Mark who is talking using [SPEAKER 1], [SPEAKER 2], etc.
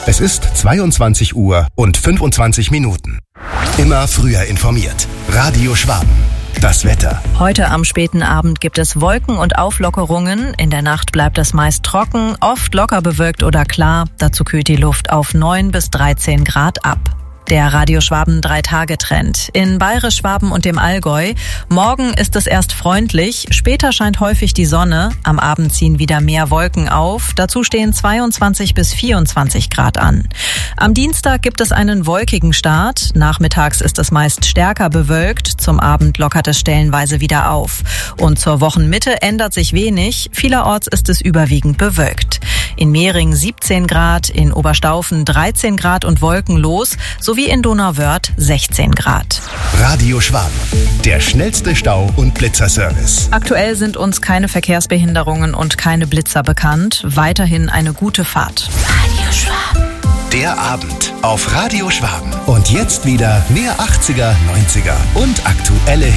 [SPEAKER 1] Es ist 22 Uhr und 25 Minuten. Immer früher informiert. Radio Schwaben. Das Wetter.
[SPEAKER 2] Heute am späten Abend gibt es Wolken und Auflockerungen. In der Nacht bleibt es meist trocken, oft locker bewölkt oder klar. Dazu kühlt die Luft auf 9 bis 13 Grad ab. Der Radio Schwaben 3-Tage-Trend. In Bayerisch Schwaben und dem Allgäu. Morgen ist es erst freundlich, später scheint häufig die Sonne. Am Abend ziehen wieder mehr Wolken auf. Dazu stehen 22 bis 24 Grad an. Am Dienstag gibt es einen wolkigen Start. Nachmittags ist es meist stärker bewölkt. Zum Abend lockert es stellenweise wieder auf. Und zur Wochenmitte ändert sich wenig. Vielerorts ist es überwiegend bewölkt. In Mehring 17 Grad, in Oberstaufen 13 Grad und wolkenlos, sowie in Donauwörth 16 Grad.
[SPEAKER 1] Radio Schwaben, der schnellste Stau- und Blitzerservice.
[SPEAKER 2] Aktuell sind uns keine Verkehrsbehinderungen und keine Blitzer bekannt. Weiterhin eine gute Fahrt.
[SPEAKER 1] Radio Schwaben. Der Abend auf Radio Schwaben. Und jetzt wieder mehr 80er, 90er und aktuelle Hits.